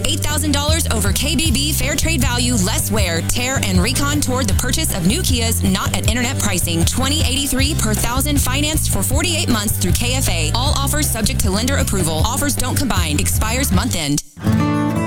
$8,000 over KBB fair trade value, less wear, tear, and recon toward the purchase of new Kias not at internet pricing. $20.83 per thousand financed for 48 months through KFA. All offers subject to lender approval. Offers don't combine. Expires month end.